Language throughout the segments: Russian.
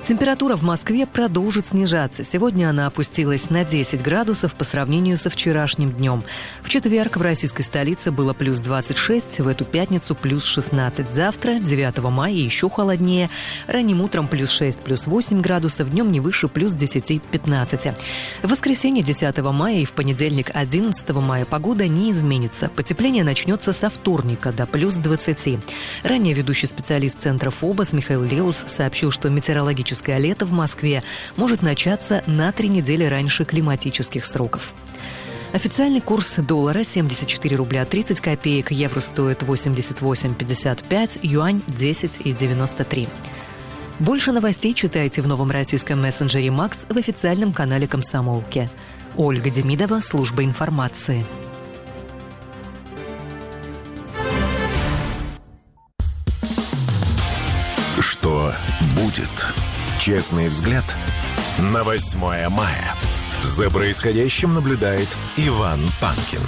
Температура в Москве продолжит снижаться. Сегодня она опустилась на 10 градусов по сравнению со вчерашним днем. В четверг в российской столице было плюс 26, в эту пятницу плюс 16. Завтра, 9 мая, еще холоднее. Ранним утром плюс 6, плюс 8 градусов, днем не выше плюс 10-15. В воскресенье 10 мая и в понедельник 11 мая погода не изменится. Потепление начнется со вторника до плюс 20. Ранее ведущий специалист Центра ФОБОС Михаил Леус сообщил, что метеорологическое лето в Москве может начаться на 3 недели раньше климатических сроков. Официальный курс доллара 74 рубля 30 копеек, евро стоит 88,55, юань 10,93. Больше новостей читайте в новом российском мессенджере «Макс» в официальном канале «Комсомолки». Ольга Демидова, служба информации. Что будет? Честный взгляд на 8 мая. За происходящим наблюдает Иван Панкин.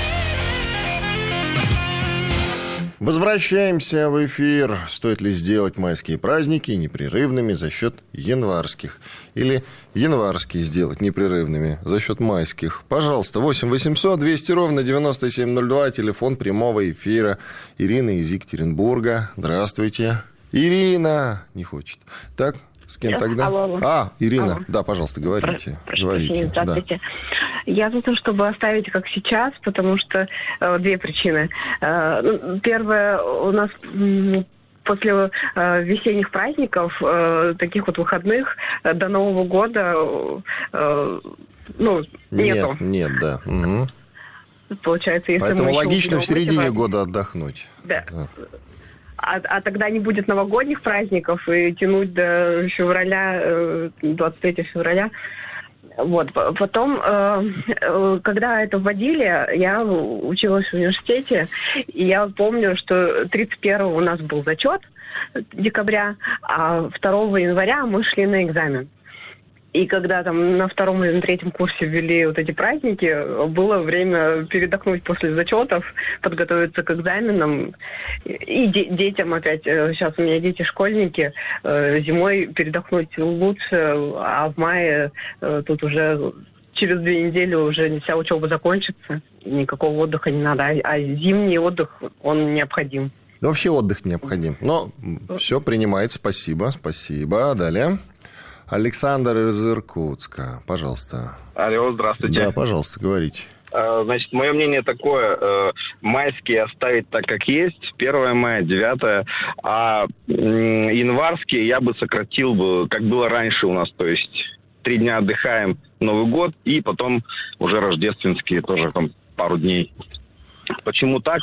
Возвращаемся в эфир. Стоит ли сделать майские праздники непрерывными за счет январских? Или январские сделать непрерывными за счет майских? Пожалуйста, 8 800 200 ровно 9702, телефон прямого эфира. Ирина из Екатеринбурга. Здравствуйте. Ирина не хочет. Так, с кем тогда? Алло. Ирина. Алло. Да, пожалуйста, говорите. Прошу, здравствуйте. Да. Я за то, чтобы оставить как сейчас, потому что две причины. Первая, у нас после весенних праздников, таких вот выходных, до Нового года нету. Нет, да. Угу. Получается, если поэтому мы логично в середине года отдохнуть. Да. А тогда не будет новогодних праздников и тянуть до февраля, 23 февраля. Вот. Потом, когда это вводили, я училась в университете, и я помню, что 31-го у нас был зачет декабря, а 2 января мы шли на экзамен. И когда там на 2 или на 3 курсе ввели вот эти праздники, было время передохнуть после зачетов, подготовиться к экзаменам. И детям опять, сейчас у меня дети-школьники, зимой передохнуть лучше, а в мае тут уже через 2 недели уже вся учеба закончится, никакого отдыха не надо, а зимний отдых, он необходим. Да вообще отдых необходим. Но все принимается, спасибо. Далее. Александр из Иркутска, пожалуйста. Алло, здравствуйте. Да, пожалуйста, говорите. Значит, мое мнение такое, майские оставить так, как есть, 1 мая, 9, а январские я бы сократил, как было раньше у нас, то есть 3 дня отдыхаем, Новый год, и потом уже рождественские тоже там пару дней. Почему так?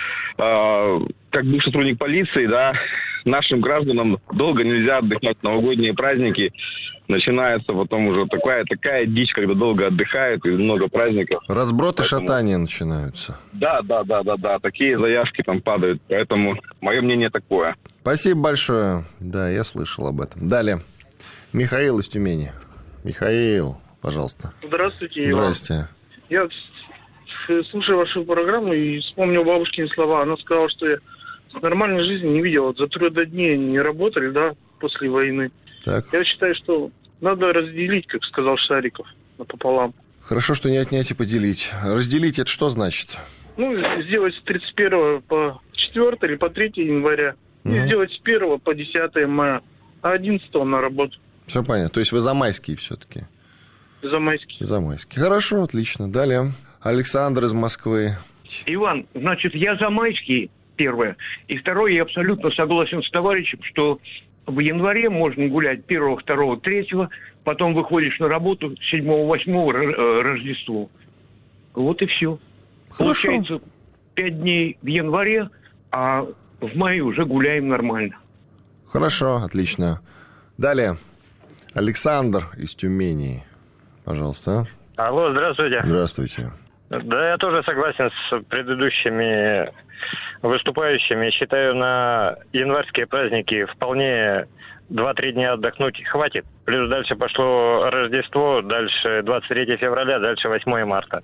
Как бывший сотрудник полиции, да, нашим гражданам долго нельзя отдыхать, новогодние праздники. Начинается потом уже такая дичь, когда долго отдыхают и много праздников. Разброд и шатания начинаются. Да, такие заявки там падают. Поэтому мое мнение такое. Спасибо большое. Да, я слышал об этом. Далее. Михаил из Тюмени. Михаил, пожалуйста. Здравствуйте, Иван. Здрасте. Я слушаю вашу программу и вспомнил бабушкины слова. Она сказала, что я нормальной жизни не видел. Вот за 3 дней не работали, да, после войны. Так. Я считаю, что надо разделить, как сказал Шариков, напополам. Хорошо, что не отнять и поделить. Разделить это что значит? Сделать с 31 по 4 или по 3 января. И сделать с 1 по 10 мая, а 11 на работу. Все понятно. То есть вы за майские все-таки? За майские. За майские. Хорошо, отлично. Далее. Александр из Москвы. Иван, значит, я за майские, первое. И второе, я абсолютно согласен с товарищем, что в январе можно гулять 1, 2, 3, потом выходишь на работу 7, 8 Рождество. Вот и все. Хорошо. Получается 5 дней в январе, а в мае уже гуляем нормально. Хорошо, отлично. Далее. Александр из Тюмени. Пожалуйста. Алло, здравствуйте. Здравствуйте. Да, я тоже согласен с предыдущими выступающими. Считаю, на январские праздники вполне 2-3 дня отдохнуть хватит. Плюс дальше пошло Рождество, дальше 23 февраля, дальше 8 марта.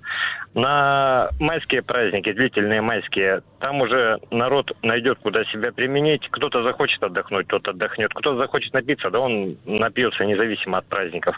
На майские праздники, длительные майские, там уже народ найдет, куда себя применить. Кто-то захочет отдохнуть, тот отдохнет. Кто-то захочет напиться, да он напьется, независимо от праздников.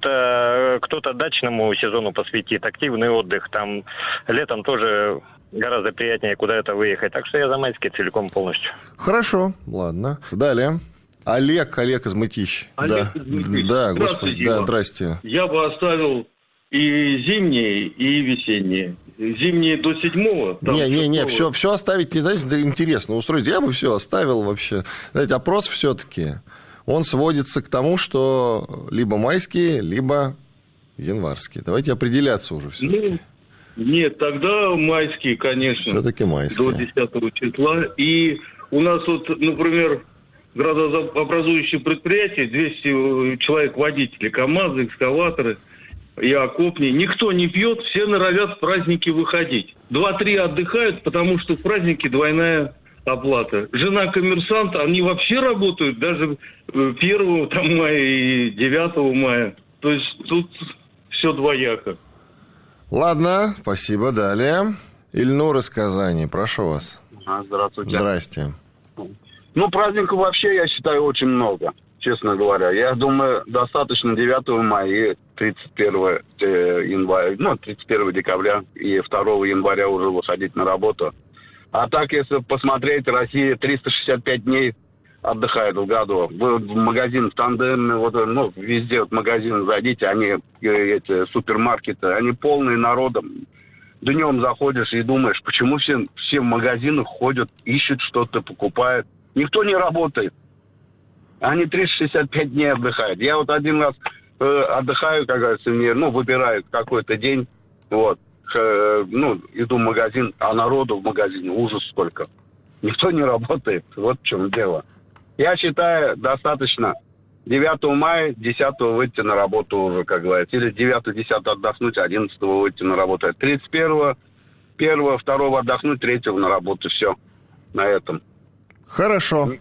Кто-то дачному сезону посвятит, активный отдых. Там летом тоже гораздо приятнее куда-то выехать. Так что я за майские целиком полностью. Хорошо, ладно. Далее. Олег из Мытищ. Олег из Мытищ. Да, Здравствуйте, да, здрасте. Я бы оставил и зимние, и весенние. Зимние до 7-го. Не, все оставить, не знаете, да интересно устроить. Я бы все оставил вообще. Знаете, опрос все-таки, он сводится к тому, что либо майские, либо январские. Давайте определяться уже все-таки. Нет, тогда майские, конечно. Все-таки майские. До 10 числа. И у нас вот, например, градообразующие предприятия, 200 человек водителей, КАМАЗы, экскаваторы и окопни. Никто не пьет, все норовят в праздники выходить. 2-3 отдыхают, потому что в праздники двойная оплата. Жена коммерсанта, они вообще работают даже 1 мая и 9 мая. То есть тут все двояко. Ладно, спасибо. Далее. Ильнур из Казани, прошу вас. Здравствуйте. Здрасте. Праздников вообще, я считаю, очень много, честно говоря. Я думаю, достаточно 9 мая и 31 января, 31 декабря и 2 января уже выходить на работу. А так, если посмотреть, Россия 365 дней отдыхает в году. Вы в магазин, в тандеме, везде магазины зайдите, они, супермаркеты, они полные народом. Днем заходишь и думаешь, почему все в магазинах ходят, ищут что-то, покупают. Никто не работает. Они 365 дней отдыхают. Я один раз отдыхаю, как говорится, выбираю какой-то день, иду в магазин, а народу в магазине ужас сколько. Никто не работает. Вот в чем дело. Я считаю, достаточно 9 мая, 10 выйти на работу уже, как говорится. Или 9-10 отдохнуть, 11 выйти на работу. 31-го, 1-го, 2-го отдохнуть, 3-го на работу. Все на этом. Хорошо.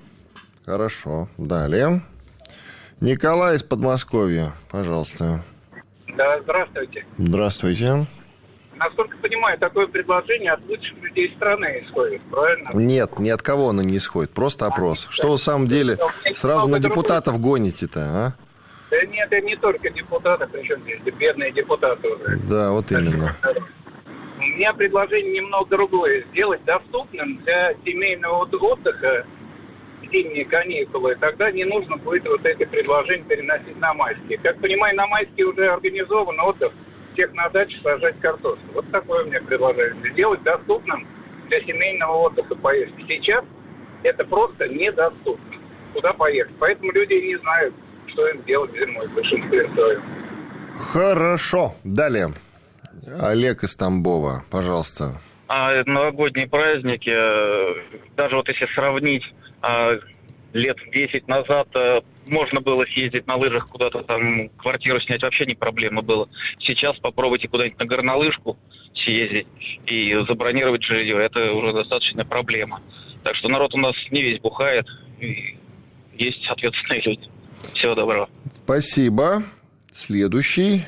Далее. Николай из Подмосковья, пожалуйста. Да, здравствуйте. Здравствуйте. Насколько понимаю, такое предложение от лучших людей страны исходит, правильно? Нет, ни от кого оно не исходит. Просто опрос. Что вы в самом деле сразу на депутатов гоните-то, а? Да нет, это не только депутаты, причем здесь бедные депутаты уже. Да, вот именно. У меня предложение немного другое. Сделать доступным для семейного отдыха зимние каникулы. Тогда не нужно будет эти предложения переносить на майские. Как понимаю, на майские уже организован отдых. Всех на даче сажать картошку. Вот такое у меня предложение. Сделать доступным для семейного отдыха поездки. Сейчас это просто недоступно. Куда поехать? Поэтому люди не знают, что им делать зимой в большинстве своем. Хорошо. Далее. Олег из Тамбова, пожалуйста. Новогодние праздники, даже если сравнить лет 10 назад, можно было съездить на лыжах куда-то там, квартиру снять, вообще не проблема было. Сейчас попробуйте куда-нибудь на горнолыжку съездить и забронировать жилье, это уже достаточная проблема. Так что народ у нас не весь бухает, и есть ответственные люди. Всего доброго. Спасибо. Следующий.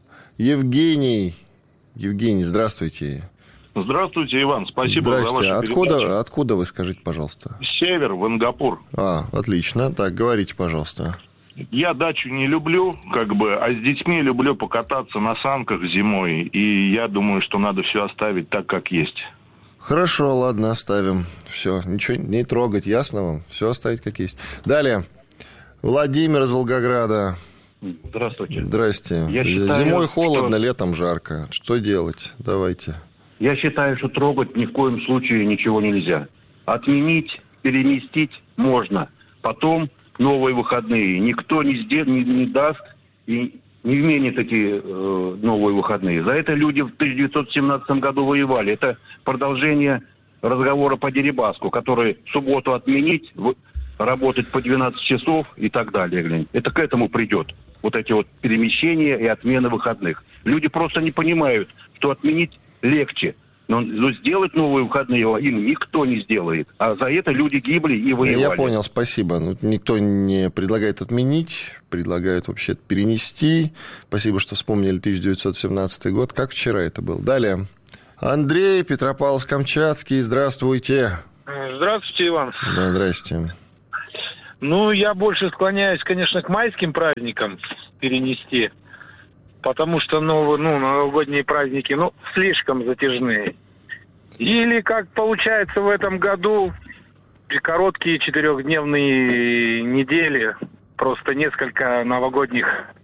Евгений, здравствуйте. Здравствуйте, Иван. Спасибо за вашу передачу. Откуда вы, скажите, пожалуйста? Север, Вангапур. Отлично. Так, говорите, пожалуйста. Я дачу не люблю, а с детьми люблю покататься на санках зимой. И я думаю, что надо все оставить так, как есть. Хорошо, ладно, оставим. Все, ничего не трогать, ясно вам? Все оставить, как есть. Далее. Владимир из Волгограда. Здравствуйте. Здрасте. Зимой холодно, летом жарко. Что делать? Давайте. Я считаю, что трогать ни в коем случае ничего нельзя. Отменить, переместить можно. Потом новые выходные. Никто не даст и не вменит эти новые выходные. За это люди в 1917 году воевали. Это продолжение разговора по Дерибаску, который в субботу отменить, работать по 12 часов и так далее. Это к этому придет. Вот эти перемещения и отмены выходных. Люди просто не понимают, что отменить легче. Но сделать новые выходные им никто не сделает. А за это люди гибли и воевали. Я понял, спасибо. Никто не предлагает отменить, предлагают вообще перенести. Спасибо, что вспомнили 1917 год. Как вчера это было. Далее. Андрей, Петропавловск-Камчатский. Здравствуйте. Здравствуйте, Иван. Да, здрасте. Я больше склоняюсь, конечно, к майским праздникам перенести. Потому что новогодние праздники, слишком затяжные. Или, как получается в этом году, короткие 4-дневные недели, просто несколько новогодних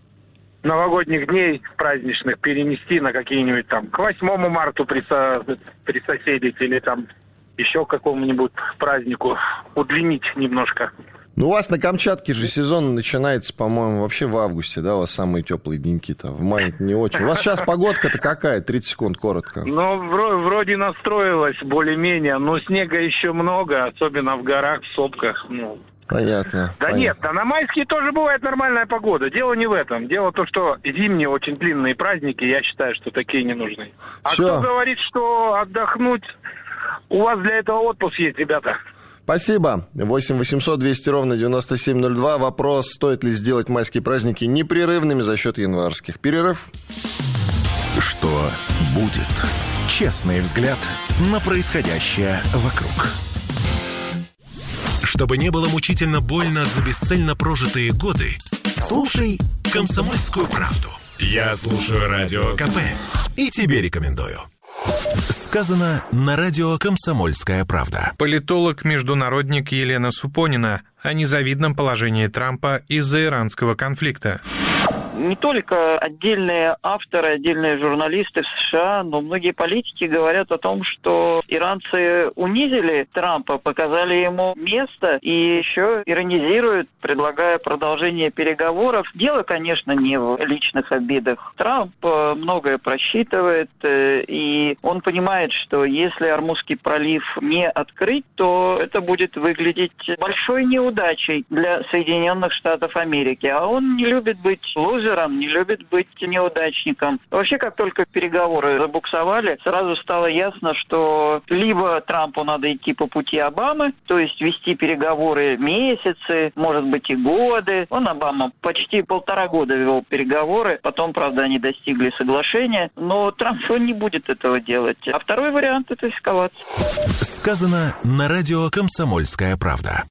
дней праздничных перенести на какие-нибудь там к 8 марта присоседить или там еще к какому-нибудь празднику удлинить немножко. У вас на Камчатке же сезон начинается, по-моему, вообще в августе, да? У вас самые теплые деньки-то. В мае не очень. У вас сейчас погодка-то какая? 30 секунд, коротко. Вроде настроилась более-менее, но снега еще много, особенно в горах, в сопках. Понятно. Нет, на майские тоже бывает нормальная погода. Дело не в этом. Дело в том, что зимние очень длинные праздники, я считаю, что такие не нужны. А кто говорит, что отдохнуть, у вас для этого отпуск есть, ребята. Спасибо. 8 800 200 ровно 9702. Вопрос, стоит ли сделать майские праздники непрерывными за счет январских. Перерыв. Что будет? Честный взгляд на происходящее вокруг. Чтобы не было мучительно больно за бесцельно прожитые годы, слушай «Комсомольскую правду». Я слушаю Радио КП и тебе рекомендую. Сказано на радио «Комсомольская правда». Политолог-международник Елена Супонина о незавидном положении Трампа из-за иранского конфликта. Не только отдельные авторы, отдельные журналисты в США, но многие политики говорят о том, что иранцы унизили Трампа, показали ему место и еще иронизируют, предлагая продолжение переговоров. Дело, конечно, не в личных обидах. Трамп многое просчитывает, и он понимает, что если Ормузский пролив не открыть, то это будет выглядеть большой неудачей для Соединенных Штатов Америки. А он не любит быть лузером, не любит быть неудачником. Вообще, как только переговоры забуксовали, сразу стало ясно, что либо Трампу надо идти по пути Обамы, то есть вести переговоры месяцы, может быть и годы. Обама почти 1,5 года вел переговоры, потом, правда, они достигли соглашения, но Трамп не будет этого делать. А второй вариант – это эскалация. Сказано на радио «Комсомольская правда».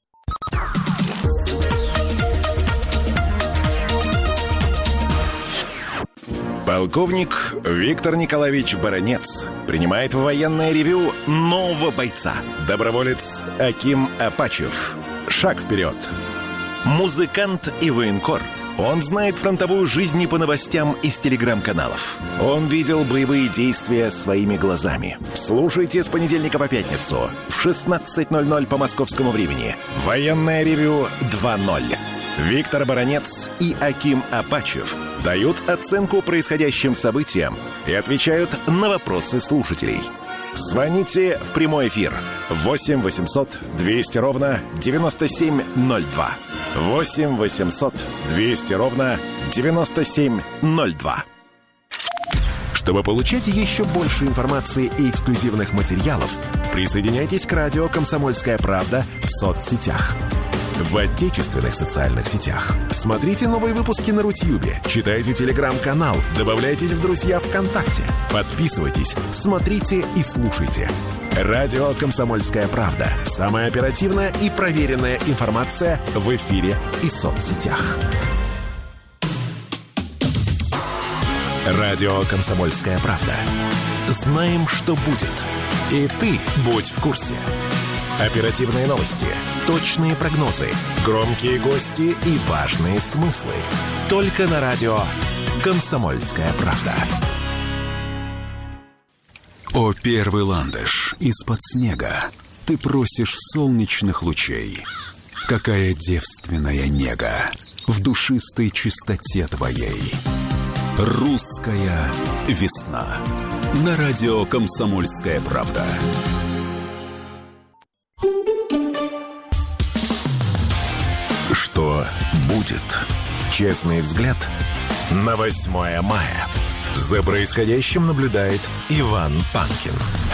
Полковник Виктор Николаевич Баранец принимает в военное ревью нового бойца. Доброволец Аким Апачев. Шаг вперед. Музыкант и военкор. Он знает фронтовую жизнь не по новостям из телеграм-каналов. Он видел боевые действия своими глазами. Слушайте с понедельника по пятницу в 16:00 по московскому времени. Военное ревью 2.0. Виктор Баранец и Аким Апачев дают оценку происходящим событиям и отвечают на вопросы слушателей. Звоните в прямой эфир 8 800 200 ровно 9702. 8 800 200 ровно 9702. Чтобы получать еще больше информации и эксклюзивных материалов, присоединяйтесь к радио «Комсомольская правда» в соцсетях. В отечественных социальных сетях. Смотрите новые выпуски на Рутьюбе, читайте телеграм-канал, добавляйтесь в друзья ВКонтакте, подписывайтесь, смотрите и слушайте. Радио «Комсомольская правда». Самая оперативная и проверенная информация в эфире и соцсетях. Радио «Комсомольская правда». Знаем, что будет. И ты будь в курсе. Оперативные новости, точные прогнозы, громкие гости и важные смыслы. Только на радио «Комсомольская правда». О, первый ландыш из-под снега, ты просишь солнечных лучей. Какая девственная нега в душистой чистоте твоей. Русская весна. На радио «Комсомольская правда». Что будет? Честный взгляд на 8 мая. За происходящим наблюдает Иван Панкин.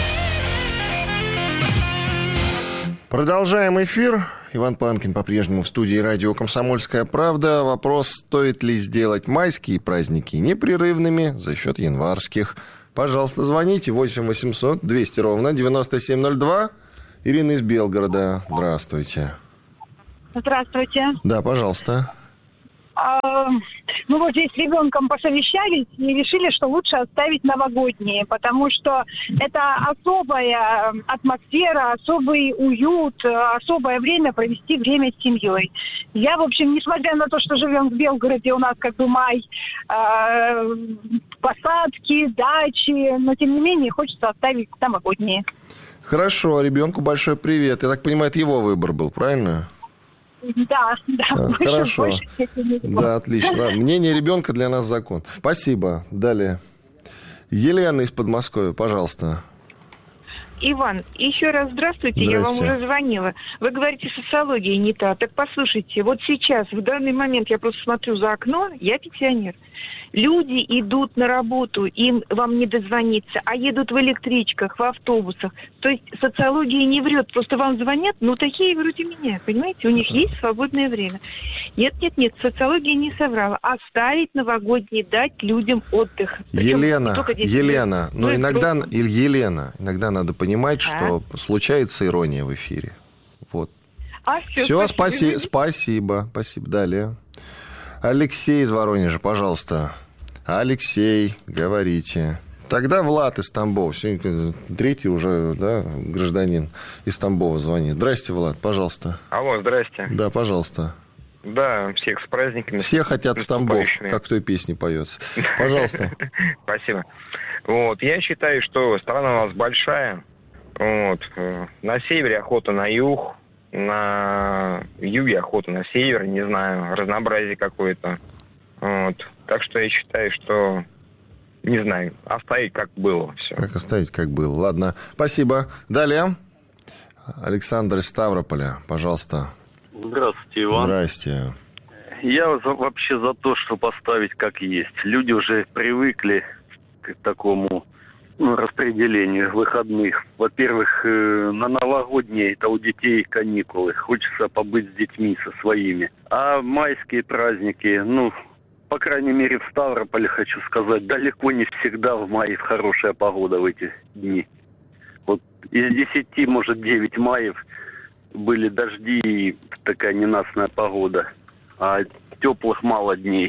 Продолжаем эфир. Иван Панкин по-прежнему в студии радио «Комсомольская правда». Вопрос, стоит ли сделать майские праздники непрерывными за счет январских. Пожалуйста, звоните 8 800 200 ровно 9702. Ирина из Белгорода. Здравствуйте. Здравствуйте. Да, пожалуйста. Мы вот здесь с ребенком посовещались и решили, что лучше оставить новогодние, потому что это особая атмосфера, особый уют, особое время провести время с семьей. Я, в общем, несмотря на то, что живем в Белгороде, у нас как бы май, посадки, дачи, но тем не менее хочется оставить новогодние. Хорошо, ребенку большой привет. Я так понимаю, это его выбор был, правильно? Да. Хорошо. Да, отлично. Мнение ребенка для нас закон. Спасибо. Далее. Елена из Подмосковья, пожалуйста. Иван, еще раз здравствуйте, я вам уже звонила. Вы говорите, социология не та. Так послушайте, вот сейчас, в данный момент, я просто смотрю за окно, я пенсионер. Люди идут на работу, им вам не дозвониться, а едут в электричках, в автобусах. То есть социология не врет, просто вам звонят, такие вроде меня, понимаете? У них есть свободное время. Нет, социология не соврала. Оставить новогодний, дать людям отдых. Елена, иногда надо понимать, что случается ирония в эфире. Вот. Все, спасибо. Далее. Алексей из Воронежа, пожалуйста. Алексей, говорите. Тогда Влад из Тамбова. Сегодня третий уже, гражданин из Тамбова звонит. Здрасте, Влад, пожалуйста. Алло, здрасте. Да, пожалуйста. Да, всех с праздниками. Все хотят в Тамбов, как в той песне поется. Пожалуйста. Спасибо. Я считаю, что страна у нас большая. На севере охота на юг, на юге охота на север, не знаю, разнообразие какое-то. Так что я считаю, что, не знаю, оставить как было все. Как оставить как было. Ладно, спасибо. Далее. Александр из Ставрополя, пожалуйста. Здравствуйте, Иван. Здрасте. Я вообще за то, чтобы поставить как есть. Люди уже привыкли к такому распределению выходных. Во-первых, на новогодние это у детей каникулы. Хочется побыть с детьми, со своими. А майские праздники, по крайней мере, в Ставрополе, хочу сказать, далеко не всегда в мае хорошая погода в эти дни. Вот из 10, может, 9 маев были дожди и такая ненастная погода. А теплых мало дней.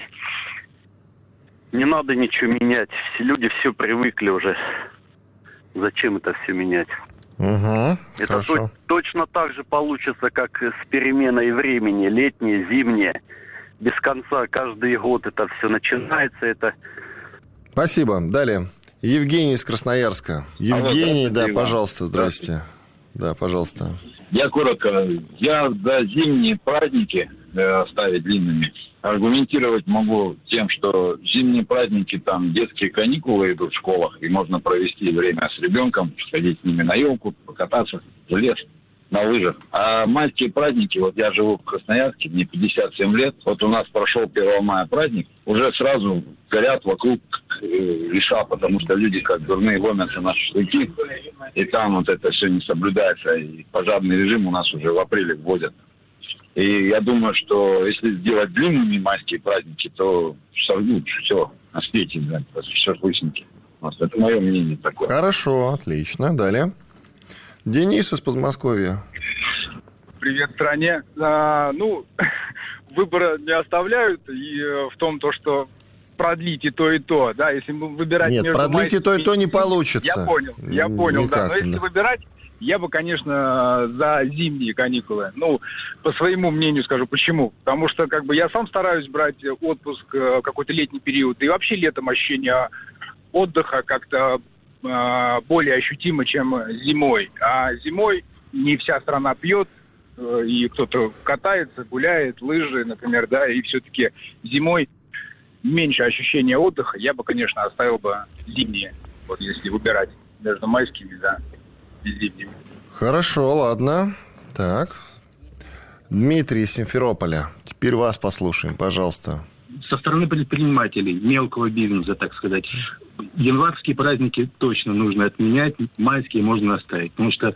Не надо ничего менять. Люди все привыкли уже. Зачем это все менять? Угу, это точно так же получится, как с переменой времени. Летнее, зимнее. Без конца каждый год это все начинается. Спасибо. Далее. Евгений из Красноярска. Евгений, пожалуйста, здрасте. Да, пожалуйста. Я коротко. Я за зимние праздники оставить длинными. Аргументировать могу тем, что зимние праздники, там детские каникулы идут в школах, и можно провести время с ребенком, сходить с ними на елку, покататься в лес, на лыжах. А майские праздники, я живу в Красноярске, мне 57 лет, у нас прошел 1 мая праздник, уже сразу горят вокруг леса, потому что люди как дурные ломятся на шашлыки, и там это все не соблюдается, и пожарный режим у нас уже в апреле вводят. И я думаю, что если сделать длинными майские праздники, то сорвут все на свете, шашлычники. Это мое мнение такое. Хорошо, отлично. Далее. Денис из Подмосковья. Привет стране. Выбора не оставляют, и в том, что продлить и то, да, если выбирать... Нет, продлить и то не получится. Я понял, никак, да. Но если выбирать, я бы, конечно, за зимние каникулы. По своему мнению скажу, почему. Потому что, я сам стараюсь брать отпуск какой-то летний период, и вообще летом ощущение отдыха как-то более ощутимо, чем зимой. А зимой не вся страна пьет, и кто-то катается, гуляет, лыжи, например, да, и все-таки зимой меньше ощущения отдыха. Я бы, конечно, оставил бы зимние, если выбирать между майскими, да, и зимними. Хорошо, ладно. Так. Дмитрий из Симферополя. Теперь вас послушаем, пожалуйста. со стороны предпринимателей, мелкого бизнеса, так сказать, январские праздники точно нужно отменять, майские можно оставить, потому что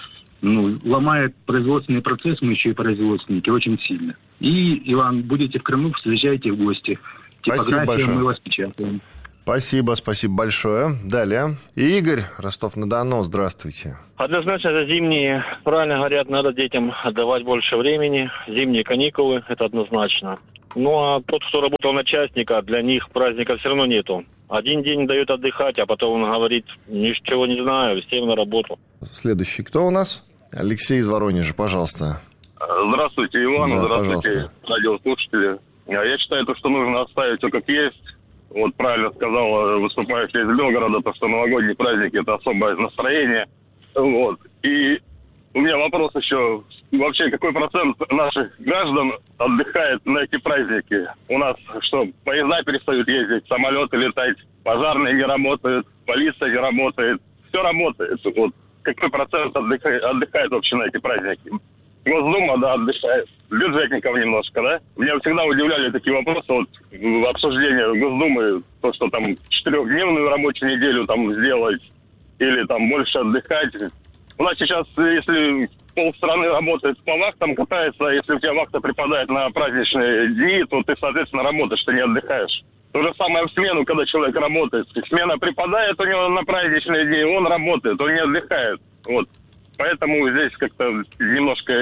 ломает производственный процесс, мы еще и производственники, очень сильно. И, Иван, будете в Крыму, встречайте в гости. Типография, мы вас печатаем. Спасибо большое. Далее. Игорь, Ростов-на-Дону, здравствуйте. Однозначно, за зимние, правильно говорят, надо детям отдавать больше времени. Зимние каникулы, это однозначно. Ну, а тот, кто работал на частника, для них праздника все равно нету. Один день дают отдыхать, а потом он говорит, ничего не знаю, всем на работу. Следующий кто у нас? Алексей из Воронежа, пожалуйста. Здравствуйте, Иван, да, здравствуйте, радиослушатели. Я считаю, что нужно оставить все как есть. Вот правильно сказал выступающий из Белгорода, то, что новогодние праздники – это особое настроение. Вот. И у меня вопрос еще. Вообще, какой процент наших граждан отдыхает на эти праздники? У нас что, поезда перестают ездить, самолеты летать, пожарные не работают, полиция не работает. Все работает. Вот. Какой процент отдыхает вообще на эти праздники? Госдума, да, отдыхает. Бюджетников немножко, да? Меня всегда удивляли такие вопросы, вот, в обсуждении Госдумы, то, что там 4-дневную рабочую неделю там сделать, или там больше отдыхать. У нас сейчас, если полстраны работает по вахтам, катается, если у тебя вахта припадает на праздничные дни, то ты, соответственно, работаешь, ты не отдыхаешь. То же самое в смену, когда человек работает. Смена припадает у него на праздничные дни, он работает, он не отдыхает. Вот. Поэтому здесь как-то немножко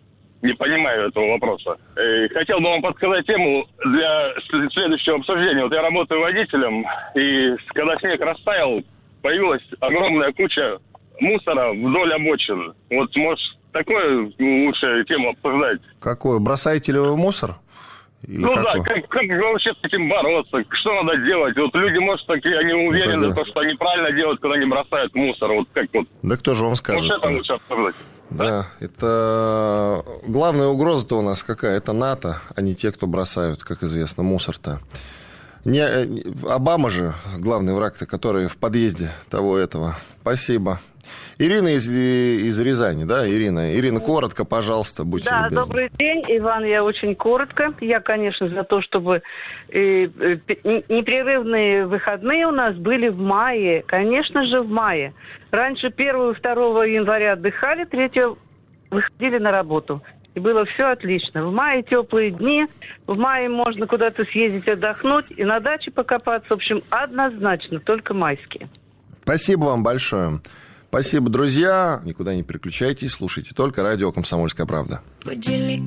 не понимаю этого вопроса. Хотел бы вам подсказать тему для следующего обсуждения. Вот я работаю водителем, и когда снег растаял, появилась огромная куча мусора вдоль обочин. Вот, может, такую лучше тему обсуждать. Какой? Бросаете ли вы мусор? Или да, как вообще с этим бороться? Что надо делать? Вот люди, может, такие, они уверены, в том, что они правильно делают, когда не бросают мусор. Вот как вот. Да кто же вам скажет? Вот это лучше обсуждать. Да, это главная угроза-то у нас какая? Это НАТО, а не те, кто бросают, как известно, мусор-то. Обама же главный враг-то, который в подъезде того этого. Спасибо. Ирина из Рязани, да, Ирина? Ирина, коротко, пожалуйста, будьте любезны. Да, добрый день, Иван, я очень коротко. Я, конечно, за то, чтобы непрерывные выходные у нас были в мае. Конечно же, в мае. Раньше 1 и 2 января отдыхали, 3 выходили на работу. И было все отлично. В мае теплые дни, в мае можно куда-то съездить отдохнуть и на даче покопаться. В общем, однозначно, только майские. Спасибо вам большое. Спасибо, друзья. Никуда не переключайтесь, слушайте только радио «Комсомольская правда».